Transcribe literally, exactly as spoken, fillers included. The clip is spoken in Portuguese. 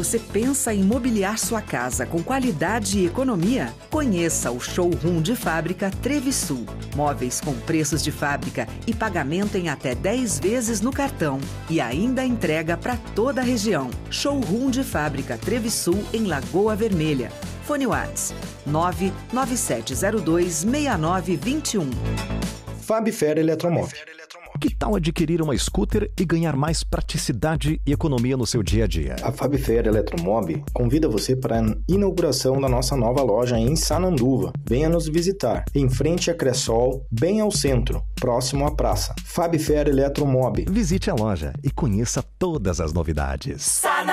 Você pensa em mobiliar sua casa com qualidade e economia? Conheça o Showroom de Fábrica Trevisul. Móveis com preços de fábrica e pagamento em até dez vezes no cartão. E ainda entrega para toda a região. Showroom de Fábrica Trevisul em Lagoa Vermelha. Fone WhatsApp nove nove sete zero dois seis nove dois um. Fabfer Eletromóvel. Que tal adquirir uma scooter e ganhar mais praticidade e economia no seu dia a dia? A Fabfer Eletromob convida você para a inauguração da nossa nova loja em Sananduva. Venha nos visitar, em frente a Cressol, bem ao centro, próximo à praça. Fabfer Eletromob. Visite a loja e conheça todas as novidades.